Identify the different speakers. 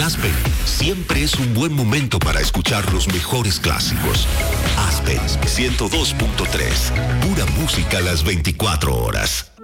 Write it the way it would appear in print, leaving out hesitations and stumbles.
Speaker 1: Aspen, siempre es un buen momento para escuchar los mejores clásicos. Aspen 102.3, pura música a las 24 horas.